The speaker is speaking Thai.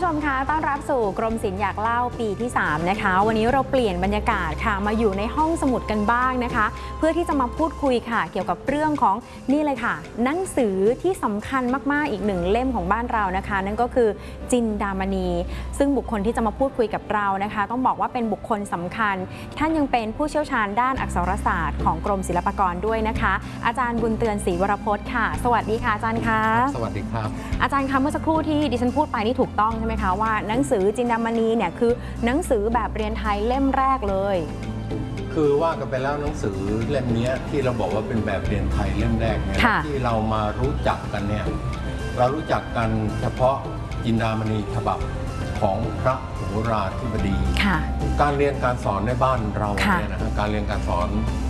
ชมคะต้อนรับสู่กรมศิลป์อยากเล่าปีที่3นะคะวันนี้เราเปลี่ยนบรรยากาศค่ะมาอยู่ในห้องสมุดกันบ้างนะคะเพื่อที่จะมาพูดคุยค่ะเกี่ยวกับเรื่องของนี่เลยค่ะหนังสือที่สำคัญมากๆอีกหนึ่งเล่มของบ้านเรานะคะนั่นก็คือจินดามณีซึ่งบุคคลที่จะมาพูดคุยกับเรานะคะต้องบอกว่าเป็นบุคคลสำคัญท่านยังเป็นผู้เชี่ยวชาญด้านอักษรศาสตร์ของกรมศิลปากรด้วยนะคะอาจารย์บุญเตือนศรีวรพจน์ค่ะสวัสดีค่ะอาจารย์คะสวัสดีครับอาจารย์คะเมื่อสักครู่ที่ดิฉันพูดไปนี่ถูกต้องใช่ไหมคะว่าหนังสือจินดามณีเนี่ยคือหนังสือแบบเรียนไทยเล่มแรกเลยคือว่ากันไปแล้วหนังสือเล่มนี้ที่เราบอกว่าเป็นแบบเรียนไทยเล่มแรกเนี่ยที่เรามารู้จักกันเนี่ยเรารู้จักกันเฉพาะจินดามณีฉบับของพระโหราธิบดีการเรียนการสอนในบ้านเราเนี่ยนะการเรียนการสอน